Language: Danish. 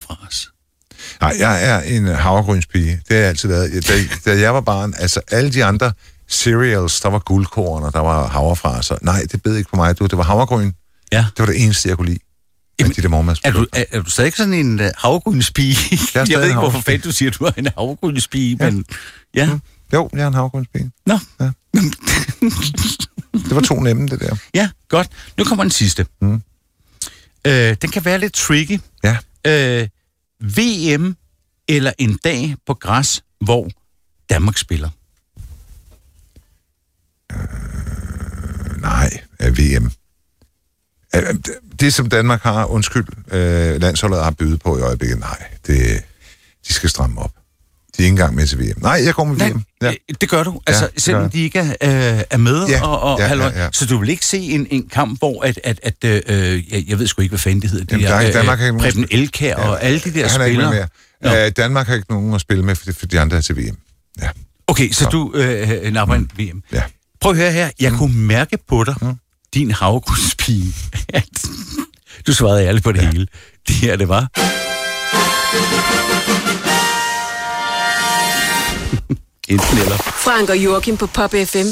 havrefras? Nej, jeg er en havregrynspige. Det har jeg altid været. Da jeg var barn, altså alle de andre cereals, der var guldkorn, og der var havrefraser. Nej, det bed ikke på mig. Det var havregryn. Ja. Det var det eneste, jeg kunne lide. Jamen, de der er du stadig sådan en havregrynspige? Jeg ved ikke, hvorfor fanden du siger, at du er en havregrynspige, men... Ja. Jo, jeg er en havregrynspige. Nå. Ja. Det var 2 nemme, det der. Ja, godt. Nu kommer den sidste. Den kan være lidt tricky. Ja. VM eller en dag på græs, hvor Danmark spiller? Nej, VM. Det, som Danmark har, landsholdet har bydet på i øjeblikket, nej, de skal stramme op. De er ikke engang med til VM. Nej, jeg går med VM. Ja. Det gør du, altså selvom de ikke er med. Ja. Så du vil ikke se en kamp, hvor jeg ved sgu ikke, hvad fanden det hedder. Danmark har ikke Preben Elkjær og alle de der spillere. Danmark har ikke nogen at spille med, for de andre er til VM. Ja. Okay, så du napper en VM. Ja. Prøv at høre her. Jeg kunne mærke på dig, din havregrynspige, at du svarede ærligt på det hele. Det her, det var... Frank og Joachim på Pop FM.